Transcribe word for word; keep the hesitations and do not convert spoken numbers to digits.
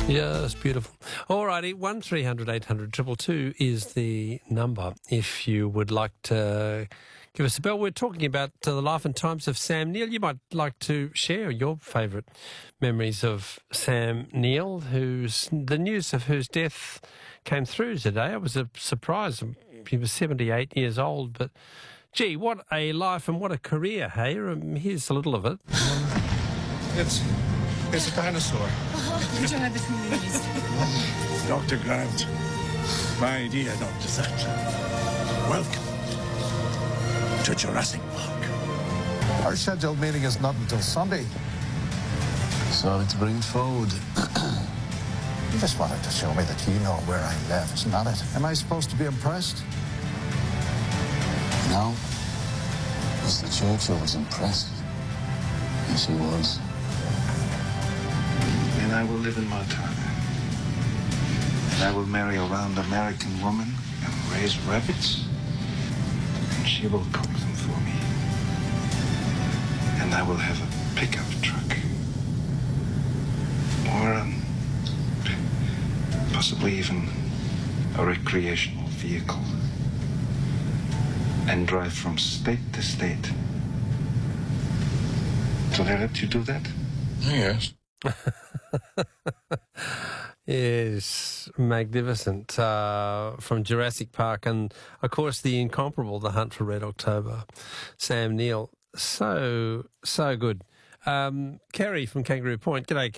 Yeah, that's beautiful. All righty, one three hundred eight hundred two two two is the number if you would like to give us a bell. We're talking about uh, the life and times of Sam Neill. You might like to share your favourite memories of Sam Neill, whose the news of whose death came through today. It was a surprise. He was seventy-eight years old, but gee, what a life and what a career, hey? Um, here's a little of it. It's, it's a dinosaur. Oh, would you have this news? Doctor Grant. My dear Doctor Sattler. Welcome to Jurassic Park. Our scheduled meeting is not until Sunday. So it's bring food. You just wanted to show me that you know where I live, isn't that it? Am I supposed to be impressed? No. Mister Churchill was impressed. Yes, he was. And I will live in Montana. And I will marry a round American woman and raise rabbits. And she will cook them for me. And I will have a pickup truck. Or um, possibly even a recreational vehicle. And drive from state to state. Do they let you do that? Yes. Yes, magnificent. Uh, from Jurassic Park and, of course, the incomparable The Hunt for Red October. Sam Neill. So, so good. Um, Kerry from Kangaroo Point. G'day,